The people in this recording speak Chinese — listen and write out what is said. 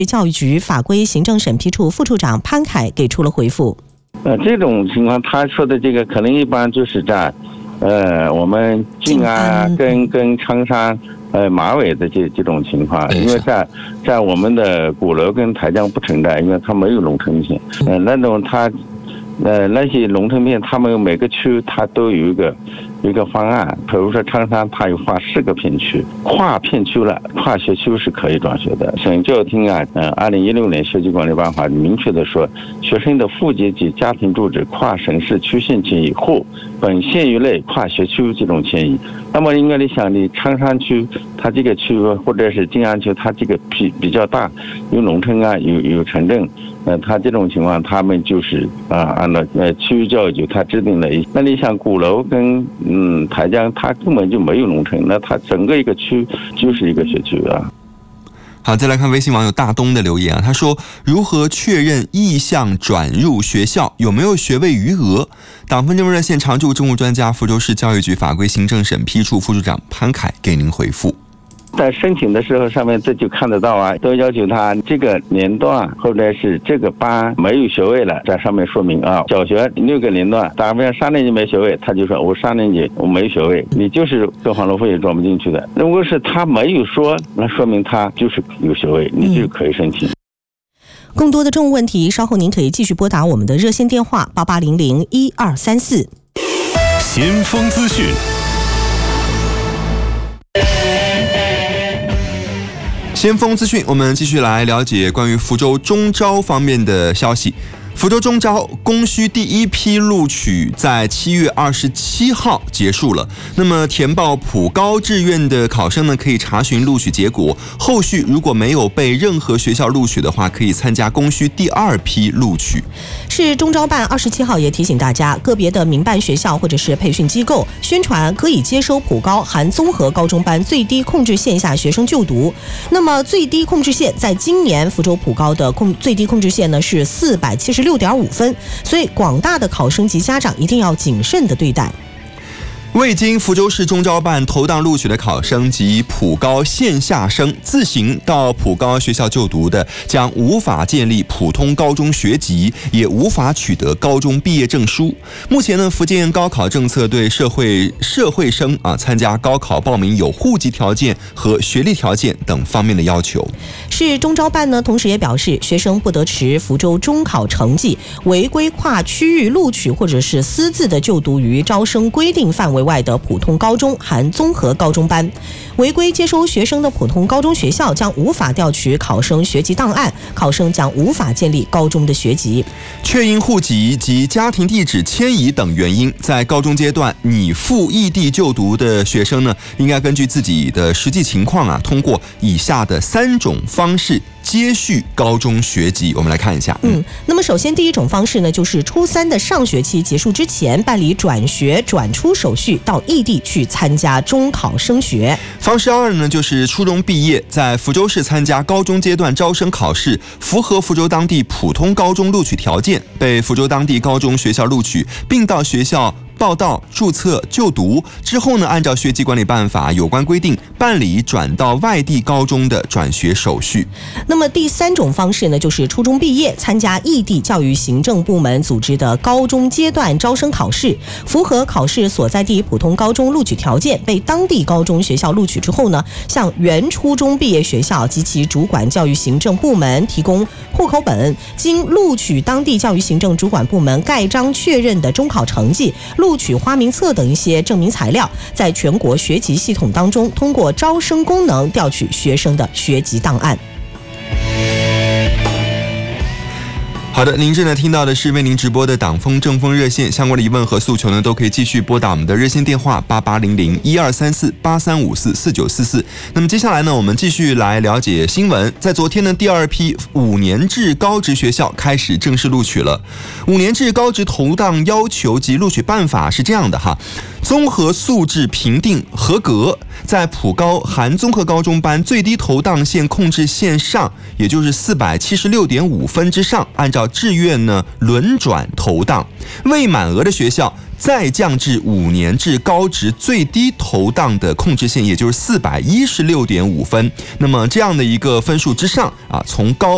教育局法规行政审批处副处长潘凯给出了回复。 这种情况他说的这个可能一般就是在我们静安跟长沙马尾的这种情况，因为在我们的鼓楼跟台江不存在，因为它没有农村片。那种那些农村片，他们每个区它都有一个方案，比如说长沙它有划4个片区，跨片区了，跨学区是可以转学的。省教育厅啊，2016年学籍管理办法明确的说，学生的户籍及家庭住址跨省市区县迁移或本县域内跨学区这种迁移。那么应该你想，你长沙区它这个区或者是静安区，它这个比较大，有农村啊，有城镇，它这种情况他们就是按照区域教育局它制定了那你想鼓楼跟台江它根本就没有农村，那它整个一个区就是一个学区啊。 好，再来看微信网友大东的留言啊，他说如何确认意向转入学校，有没有学位余额？党风政风热线常驻政务专家福州市教育局法规行政审批处副处长潘凯给您回复。 在申请的时候上面这就看得到啊，都要求他这个年段或者是这个班没有学位了，在上面说明啊，小学6个年段，打比方3年级没学位，他就说我3年级我没学位，你就是跟黄龙会也装不进去的。如果是他没有说，那说明他就是有学位，你就可以申请。 更多的政务问题，稍后您可以继续拨打我们的热线电话88001234。 先锋资讯。 先锋资讯，我们继续来了解关于福州中招方面的消息。福州中招供需第1批录取在7月27号结束了。那么填报普高志愿的考生呢，可以查询录取结果。后续如果没有被任何学校录取的话，可以参加供需第2批录取。 市中招办27号也提醒大家，个别的民办学校或者是培训机构宣传可以接收普高含综合高中班最低控制线下学生就读。那么最低控制线在今年福州普高的最低控制线呢是476.5分，所以广大的考生及家长一定要谨慎的对待。 未经福州市中招办投档录取的考生及普高线下生自行到普高学校就读的，将无法建立普通高中学籍，也无法取得高中毕业证书。目前呢，福建高考政策对社会生参加高考报名有户籍条件和学历条件等方面的要求。 市中招办呢，同时也表示，学生不得持福州中考成绩违规跨区域录取或者是私自的就读于招生规定范围外的普通高中含综合高中班，违规接收学生的普通高中学校将无法调取考生学籍档案，考生将无法建立高中的学籍。 确因户籍及家庭地址迁移等原因，在高中阶段拟赴异地就读的学生呢，应该根据自己的实际情况通过以下的3种方式接续高中学籍。我们来看一下。 那么首先第一种方式呢，就是初3的上学期结束之前办理转学转出手续，到异地去参加中考升学。 方式2呢，就是初中毕业在福州市参加高中阶段招生考试，符合福州当地普通高中录取条件，被福州当地高中学校录取，并到学校报到、注册、就读之后呢，按照学籍管理办法有关规定办理转到外地高中的转学手续。 那么第3种方式呢，就是初中毕业参加异地教育行政部门组织的高中阶段招生考试，符合考试所在地普通高中录取条件，被当地高中学校录取之后呢，向原初中毕业学校及其主管教育行政部门提供户口本，经录取当地教育行政主管部门盖章确认的中考成绩、录取花名册等一些证明材料，在全国学籍系统当中通过招生功能调取学生的学籍档案。 好的，您正在听到的是为您直播的党风政风热线，相关的疑问和诉求呢，都可以继续拨打我们的热线电话8800123483544944。那么接下来呢，我们继续来了解新闻。在昨天呢，第2批5年制高职学校开始正式录取了。5年制高职投档要求及录取办法是这样的综合素质评定合格，在普高含综合高中班最低投档线控制线上，也就是476.5分之上，按照志愿呢轮转投档。未满额的学校再降至5年制高职最低投档的控制线，也就是416.5分。那么这样的一个分数之上从高